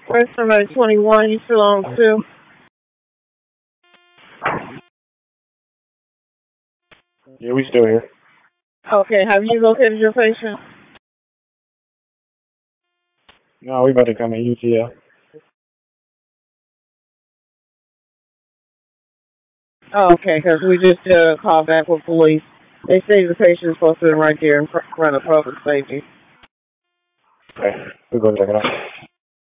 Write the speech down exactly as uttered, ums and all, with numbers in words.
First somebody twenty-one, you still on two? Yeah, we still here. Okay, have you located your patient? No, we about to come in U T L. Oh, okay, because we just did a call back with police. They say the patient's supposed to be right there in front of public safety. Okay, we're going to check it out.